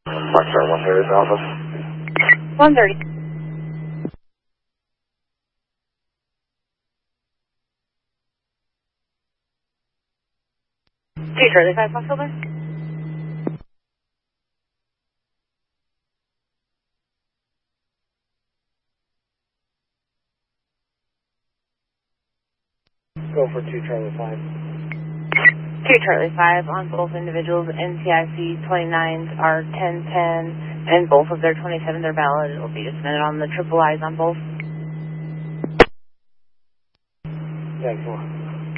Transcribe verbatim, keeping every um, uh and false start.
Foxtrot one thirty office. one thirty. two Charlie five, Foxtrot. Go for two Charlie five. two Charlie five on both individuals. N C I C twenty-nines are ten ten, and both of their twenty-sevens are valid. It will be submitted on the triple I's on both. Thanks,